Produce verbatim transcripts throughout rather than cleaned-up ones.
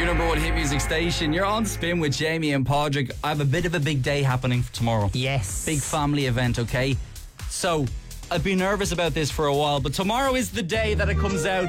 Your number one hit music station. You're on Spin with Jamie and Padraig. I have a bit of a big day happening tomorrow. Yes. Big family event, okay? So, I've been nervous about this for a while, but tomorrow is the day that it comes out.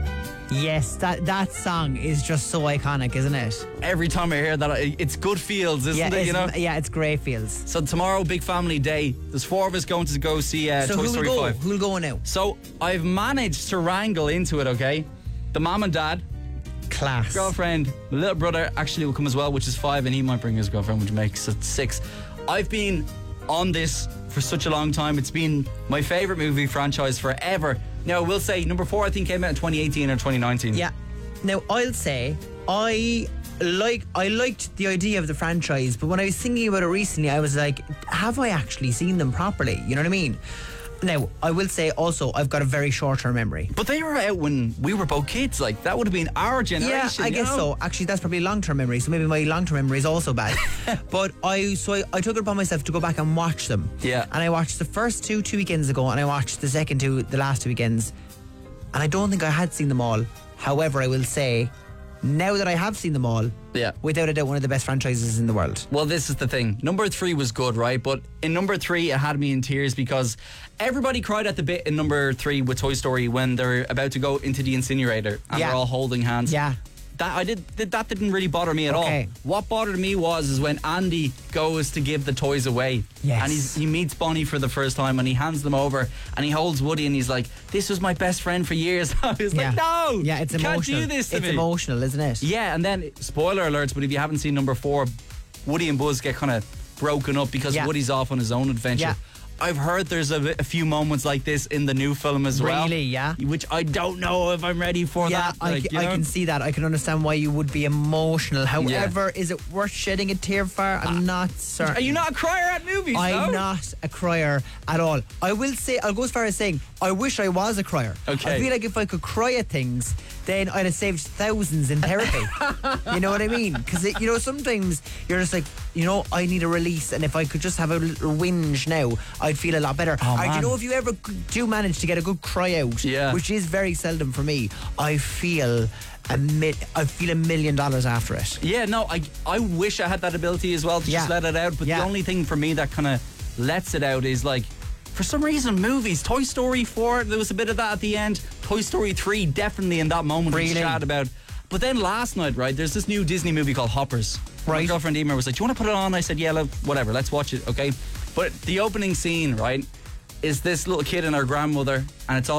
Yes, that that song is just so iconic, isn't it? Every time I hear that, it's good feels, isn't yeah, it? You know? Yeah, it's great feels. So tomorrow, big family day. There's four of us going to go see uh, so Toy who'll Story go? five. Who'll go now? So I've managed to wrangle into it, okay? The mom and dad, class. girlfriend, little brother actually will come as well, which is five, and he might bring his girlfriend, which makes it six. I've been on this for such a long time. It's been my favourite movie franchise forever. Now, I will say, number four, I think, came out in twenty eighteen or twenty nineteen. Yeah. Now, I'll say, I like I liked the idea of the franchise, but when I was thinking about it recently, I was like, have I actually seen them properly? You know what I mean? Now, I will say also, I've got a very short-term memory. But they were out when we were both kids. Like, that would have been our generation. Yeah, I you guess know? so. Actually, that's probably long-term memory, so maybe my long-term memory is also bad. But I so I, I took it upon myself to go back and watch them. Yeah. And I watched the first two two weekends ago, and I watched the second two the last two weekends. And I don't think I had seen them all. However, I will say, now that I have seen them all, Yeah. without a doubt, one of the best franchises in the world. Well, this is the thing. Number three was good, right? But in number three, it had me in tears because everybody cried at the bit in number three with Toy Story when they're about to go into the incinerator and Yeah. they're all holding hands. Yeah. That I did. That didn't really bother me at Okay. all. What bothered me was is when Andy goes to give the toys away, Yes. and he's, he meets Bonnie for the first time, and he hands them over, and he holds Woody, and he's like, "This was my best friend for years." I was Yeah. like, "No, Yeah, it's you emotional. can't do this to it's me." emotional, isn't it? Yeah, and then spoiler alerts. But if you haven't seen number four, Woody and Buzz get kind of broken up because Yeah. Woody's off on his own adventure. Yeah. I've heard there's a, bit- a few moments like this in the new film as well. Really, yeah. Which I don't know if I'm ready for Yeah, that. I, like, c- you I know? can see that. I can understand why you would be emotional. However, is it worth shedding a tear for? I'm not certain. Are you not a crier at movies? I'm no? not a crier at all. I will say, I'll go as far as saying, I wish I was a crier. Okay. I feel like if I could cry at things, then I'd have saved thousands in therapy. You know what I mean? Because, you know, sometimes you're just like, you know, I need a release, and if I could just have a little whinge now, I'd feel a lot better. Oh, or do you man. know, if you ever do manage to get a good cry out, Yeah. which is very seldom for me, I feel a mi- I feel a million dollars after it. Yeah, no, I I wish I had that ability as well to just Yeah. let it out. But Yeah. the only thing for me that kind of lets it out is like, for some reason, movies. Toy Story four, there was a bit of that at the end. Toy Story three, definitely in that moment we Really? chat about. But then last night, right, there's this new Disney movie called Hoppers. My Right. girlfriend Emer was like, "Do you want to put it on?" I said, "Yeah, look, whatever, let's watch it, okay?" But the opening scene, right, is this little kid and her grandmother, and it's all